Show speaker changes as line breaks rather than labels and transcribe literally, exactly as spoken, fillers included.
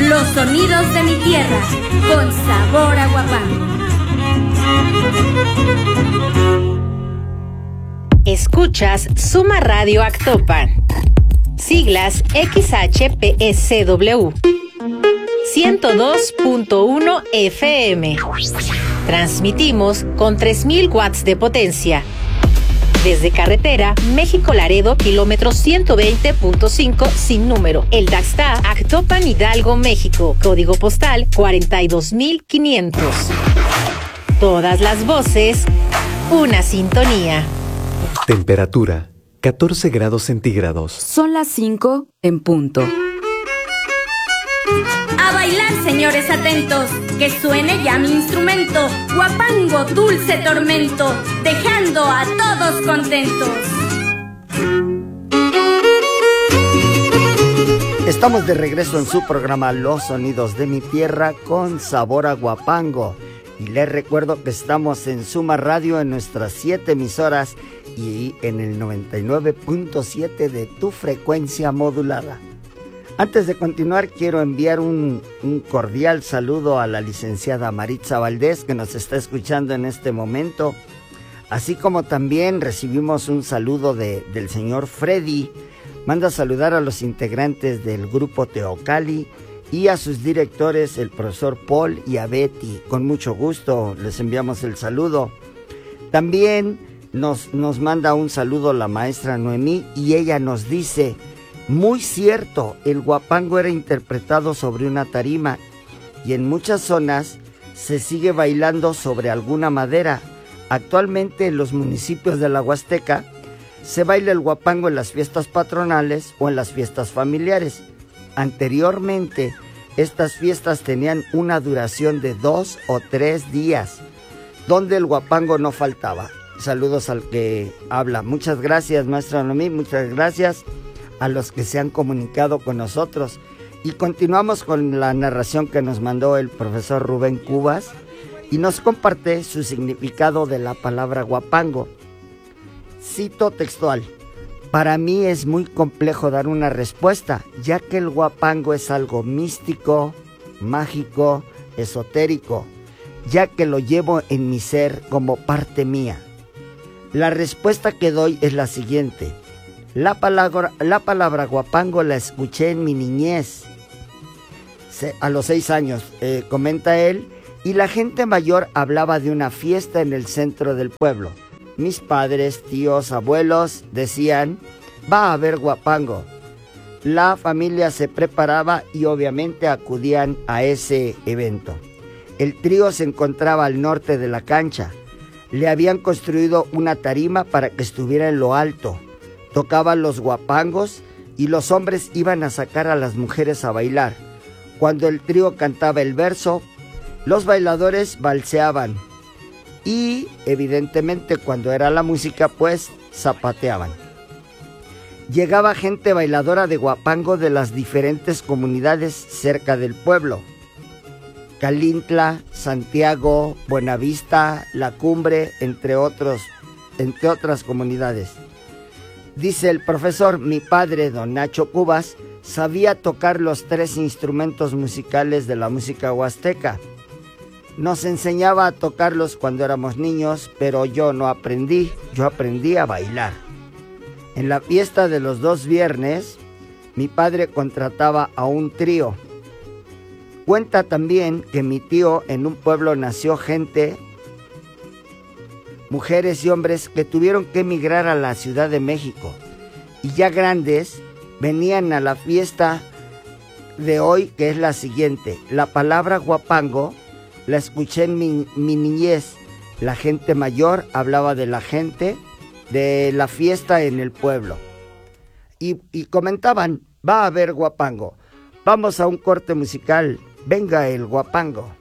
Los sonidos de mi tierra, con sabor a Huapango.
Escuchas Suma Radio Actopan. Siglas X H P S W. ciento dos punto uno F M. Transmitimos con tres mil watts de potencia. Desde carretera México-Laredo, kilómetro ciento veinte punto cinco sin número. El Daxta, Actopan, Hidalgo, México. Código postal cuarenta y dos mil quinientos. Todas las voces, una sintonía.
Temperatura catorce grados centígrados.
Son las cinco en punto.
A bailar, señores atentos, que suene ya mi instrumento, Huapango, dulce tormento, dejando a todos contentos.
Estamos de regreso en su programa Los Sonidos de mi Tierra con sabor a Huapango. Y les recuerdo que estamos en Suma Radio en nuestras siete emisoras y en el noventa y nueve punto siete de tu frecuencia modulada. Antes de continuar, quiero enviar un, un cordial saludo a la licenciada Maritza Valdés, que nos está escuchando en este momento, así como también recibimos un saludo de, del señor Freddy. Manda saludar a los integrantes del grupo Teocali y a sus directores, el profesor Paul y a Betty. Con mucho gusto les enviamos el saludo. También nos, nos manda un saludo la maestra Noemí y ella nos dice: muy cierto, el huapango era interpretado sobre una tarima y en muchas zonas se sigue bailando sobre alguna madera. Actualmente en los municipios de la Huasteca se baila el huapango en las fiestas patronales o en las fiestas familiares. Anteriormente, estas fiestas tenían una duración de dos o tres días, donde el huapango no faltaba. Saludos al que habla. Muchas gracias, maestra Noemí, muchas gracias a los que se han comunicado con nosotros. Y continuamos con la narración que nos mandó el profesor Rubén Cubas y nos comparte su significado de la palabra huapango. Cito textual: para mí es muy complejo dar una respuesta, ya que el huapango es algo místico, mágico, esotérico, ya que lo llevo en mi ser como parte mía. La respuesta que doy es la siguiente. La palabra, la palabra huapango la escuché en mi niñez, a los seis años, eh, comenta él, y la gente mayor hablaba de una fiesta en el centro del pueblo. Mis padres, tíos, abuelos decían: va a haber huapango. La familia se preparaba y obviamente acudían a ese evento. El trío se encontraba al norte de la cancha. Le habían construido una tarima para que estuviera en lo alto. Tocaban los huapangos y los hombres iban a sacar a las mujeres a bailar. Cuando el trío cantaba el verso, los bailadores balseaban y evidentemente cuando era la música pues zapateaban. Llegaba gente bailadora de huapango de las diferentes comunidades cerca del pueblo: Calintla, Santiago, Buenavista, La Cumbre, entre otros, entre otras comunidades. Dice el profesor: mi padre, don Nacho Cubas, sabía tocar los tres instrumentos musicales de la música huasteca. Nos enseñaba a tocarlos cuando éramos niños, pero yo no aprendí, yo aprendí a bailar. En la fiesta de los dos viernes, mi padre contrataba a un trío. Cuenta también que mi tío en un pueblo nació gente, mujeres y hombres que tuvieron que emigrar a la Ciudad de México y ya grandes venían a la fiesta de hoy, que es la siguiente. La palabra huapango la escuché en mi, mi niñez. La gente mayor hablaba de la gente, de la fiesta en el pueblo. Y, y comentaban: va a haber huapango. Vamos a un corte musical. Venga el huapango.